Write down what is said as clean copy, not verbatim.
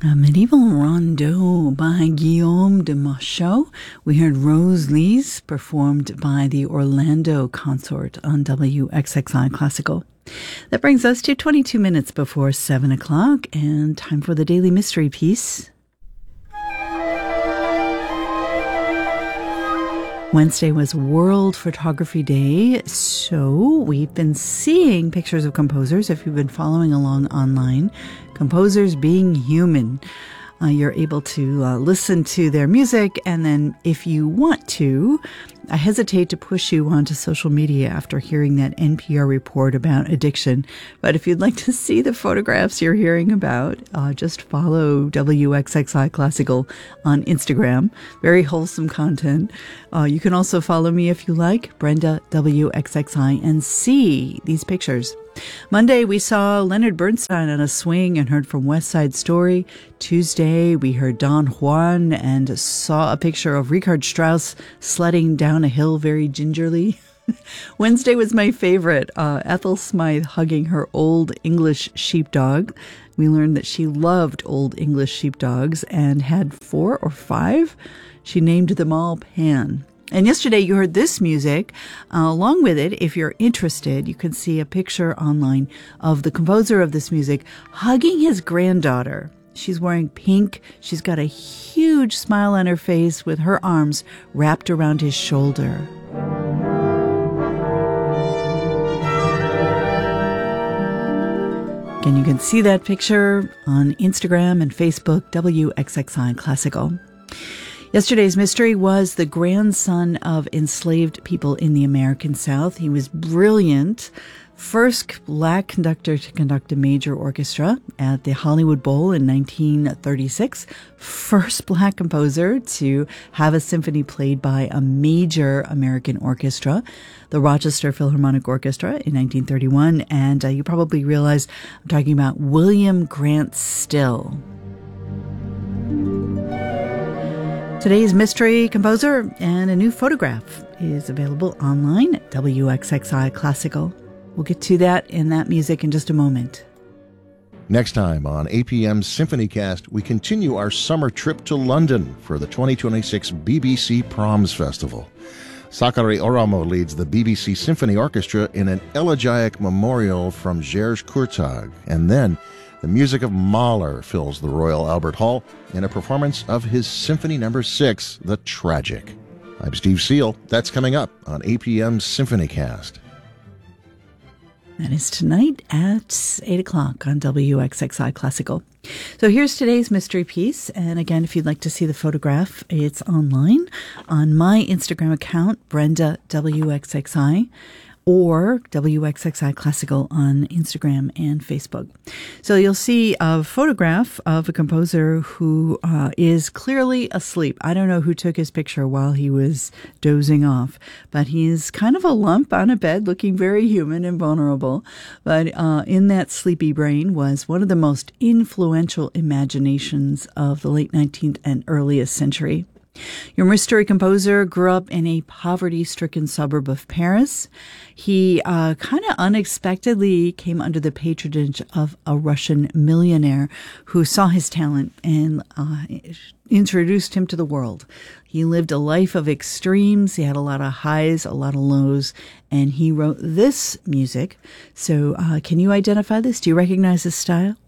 A medieval rondeau by Guillaume de Machaut. We heard Rose Lise, performed by the Orlando Consort on WXXI Classical. That brings us to 22 minutes before 7 o'clock, and time for the Daily Mystery Piece. Wednesday was World Photography Day, so we've been seeing pictures of composers, if you've been following along online, composers being human. You're able to listen to their music, and then if you want to, I hesitate to push you onto social media after hearing that NPR report about addiction. But if you'd like to see the photographs you're hearing about, just follow WXXI Classical on Instagram. Very wholesome content. You can also follow me if you like, Brenda WXXI, and see these pictures. Monday, we saw Leonard Bernstein on a swing and heard from West Side Story. Tuesday, we heard Don Juan and saw a picture of Richard Strauss sledding down a hill very gingerly. Wednesday was my favorite. Ethel Smythe hugging her old English sheepdog. We learned that she loved old English sheepdogs and had 4 or 5. She named them all Pan. And yesterday you heard this music. Along with it, if you're interested, you can see a picture online of the composer of this music hugging his granddaughter. She's wearing pink. She's got a huge smile on her face with her arms wrapped around his shoulder. And you can see that picture on Instagram and Facebook, WXXI Classical. Yesterday's mystery was the grandson of enslaved people in the American South. He was brilliant. First black conductor to conduct a major orchestra at the Hollywood Bowl in 1936. First black composer to have a symphony played by a major American orchestra, the Rochester Philharmonic Orchestra in 1931. And you probably realize I'm talking about William Grant Still. Today's mystery composer and a new photograph is available online at WXXI Classical. We'll get to that and that music in just a moment. Next time on APM's SymphonyCast, we continue our summer trip to London for the 2026 BBC Proms Festival. Sakari Oramo leads the BBC Symphony Orchestra in an elegiac memorial from Gers Kurtag, and then the music of Mahler fills the Royal Albert Hall in a performance of his Symphony No. 6, The Tragic. I'm Steve Seal. That's coming up on APM's SymphonyCast. That is tonight at 8 o'clock on WXXI Classical. So here's today's mystery piece. And again, if you'd like to see the photograph, it's online on my Instagram account, Brenda WXXI, or WXXI Classical on Instagram and Facebook. So you'll see a photograph of a composer who is clearly asleep. I don't know who took his picture while he was dozing off, but he's kind of a lump on a bed, looking very human and vulnerable. But in that sleepy brain was one of the most influential imaginations of the late 19th and earliest century. Your mystery composer grew up in a poverty-stricken suburb of Paris. He kind of unexpectedly came under the patronage of a Russian millionaire who saw his talent and introduced him to the world. He lived a life of extremes. He had a lot of highs, a lot of lows, and he wrote this music. So can you identify this? Do you recognize this style?